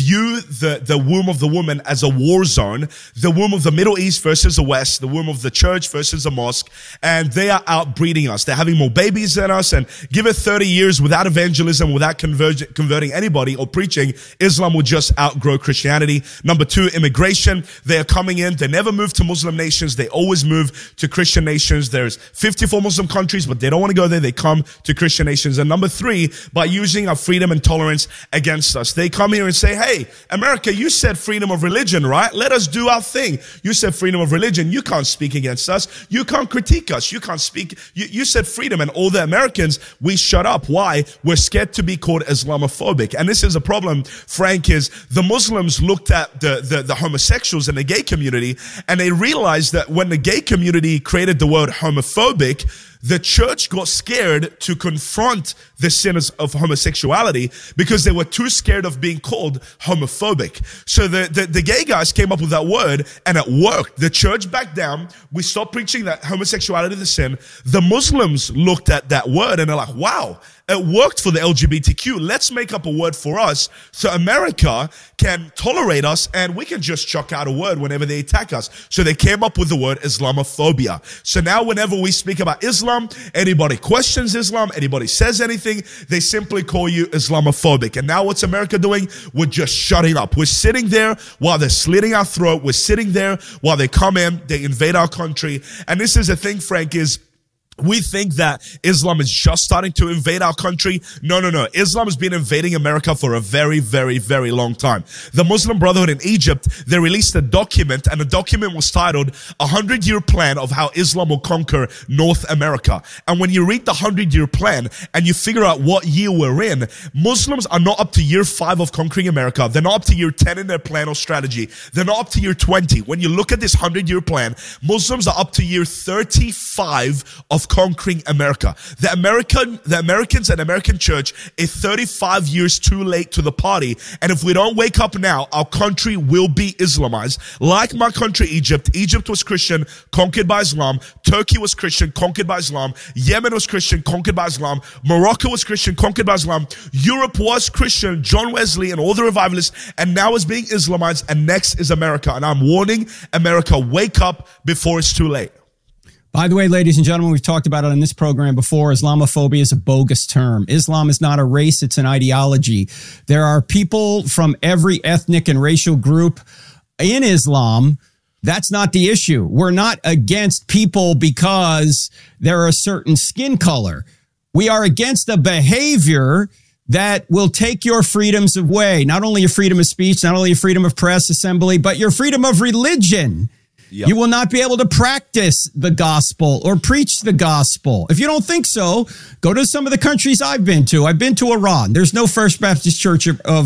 view the womb of the woman as a war zone, the womb of the Middle East versus the West, the womb of the church versus the mosque, and they are outbreeding us. They're having more babies than us, and give it 30 years without evangelism, without converting anybody or preaching, Islam will just outgrow Christianity. Number two, immigration. They are coming in. They never move to Muslim nations. They always move to Christian nations. There's 54 Muslim countries, but they don't want to go there. They come to Christian nations. And number three, by using our freedom and tolerance against us. They come here and say, hey, America, you said freedom of religion, right? Let us do our thing. You said freedom of religion. You can't speak against us. You can't critique us. You can't speak. You said freedom, and all the Americans, we shut up. Why? We're scared to be called Islamophobic. And this is a problem, Frank, is the Muslims looked at the homosexuals and the gay community, and they realized that when the gay community created the word homophobic, the church got scared to confront the sinners of homosexuality because they were too scared of being called homophobic. So the gay guys came up with that word, and it worked. The church backed down. We stopped preaching that homosexuality is a sin. The Muslims looked at that word and they're like, wow, it worked for the LGBTQ. Let's make up a word for us so America can tolerate us and we can just chuck out a word whenever they attack us. So they came up with the word Islamophobia. So now whenever we speak about Islam, anybody questions Islam, anybody says anything, they simply call you Islamophobic. And now what's America doing? We're just shutting up. We're sitting there while they're slitting our throat. We're sitting there while they come in, they invade our country. And this is the thing, Frank, is we think that Islam is just starting to invade our country. No. Islam has been invading America for a very, very, very long time. The Muslim Brotherhood in Egypt, they released a document, and the document was titled 100-Year Plan of How Islam Will Conquer North America. And when you read the 100-year plan and you figure out what year we're in, Muslims are not up to year 5 of conquering America. They're not up to year 10 in their plan or strategy. They're not up to year 20. When you look at this 100-year plan, Muslims are up to year 35 of conquering America. The Americans and American church is 35 years too late to the party. And if we don't wake up now, our country will be Islamized. Like my country, Egypt. Egypt was Christian, conquered by Islam. Turkey was Christian, conquered by Islam. Yemen was Christian, conquered by Islam. Morocco was Christian, conquered by Islam. Europe was Christian, John Wesley and all the revivalists, and now is being Islamized, and next is America. And I'm warning America, wake up before it's too late. By the way, ladies and gentlemen, we've talked about it on this program before. Islamophobia is a bogus term. Islam is not a race. It's an ideology. There are people from every ethnic and racial group in Islam. That's not the issue. We're not against people because they're a certain skin color. We are against a behavior that will take your freedoms away. Not only your freedom of speech, not only your freedom of press, assembly, but your freedom of religion. Yep. You will not be able to practice the gospel or preach the gospel. If you don't think so, go to some of the countries I've been to. I've been to Iran. There's no First Baptist Church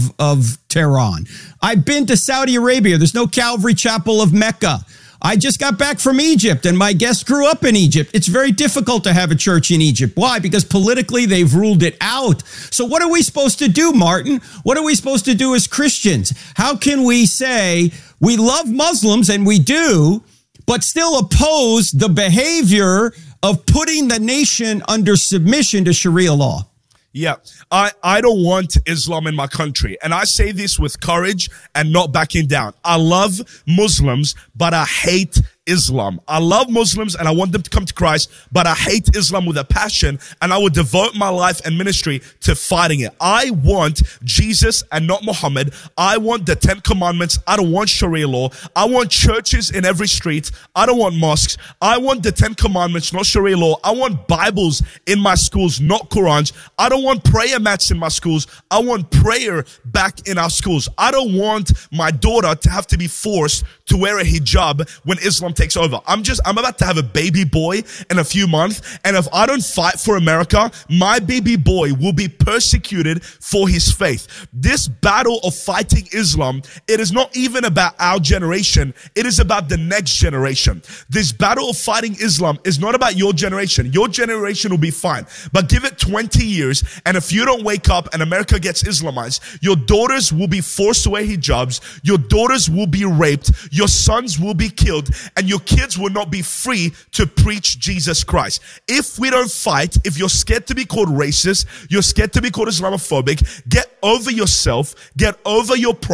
of Tehran. I've been to Saudi Arabia. There's no Calvary Chapel of Mecca. I just got back from Egypt, and my guest grew up in Egypt. It's very difficult to have a church in Egypt. Why? Because politically, they've ruled it out. So what are we supposed to do, Martin? What are we supposed to do as Christians? How can we say we love Muslims, and we do, but still oppose the behavior of putting the nation under submission to Sharia law? Yeah, I don't want Islam in my country. And I say this with courage and not backing down. I love Muslims, but I hate Islam. I love Muslims and I want them to come to Christ, but I hate Islam with a passion, and I would devote my life and ministry to fighting it. I want Jesus and not Muhammad. I want the 10 commandments. I don't want Sharia law. I want churches in every street. I don't want mosques. I want the 10 commandments, not Sharia law. I want Bibles in my schools, not Qurans. I don't want prayer mats in my schools. I want prayer back in our schools. I don't want my daughter to have to be forced to wear a hijab when Islam takes over. I'm about to have a baby boy in a few months, and if I don't fight for America, my baby boy will be persecuted for his faith. This battle of fighting Islam, it is not even about our generation. It is about the next generation. This battle of fighting Islam is not about your generation. Your generation will be fine, but give it 20 years, and if you don't wake up and America gets Islamized, your daughters will be forced to wear hijabs. Your daughters will be raped. Your sons will be killed, and your kids will not be free to preach Jesus Christ. If we don't fight, if you're scared to be called racist, you're scared to be called Islamophobic, get over yourself, get over your pride.